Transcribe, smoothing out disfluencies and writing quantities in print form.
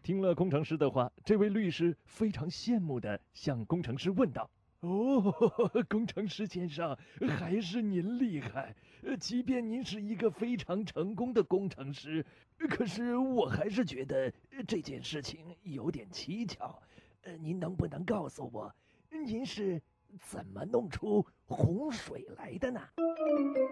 听了工程师的话，这位律师非常羡慕地向工程师问道：“哦，工程师先生，还是您厉害。即便您是一个非常成功的工程师，可是我还是觉得这件事情有点蹊跷。您能不能告诉我，您是怎么弄出洪水来的呢？”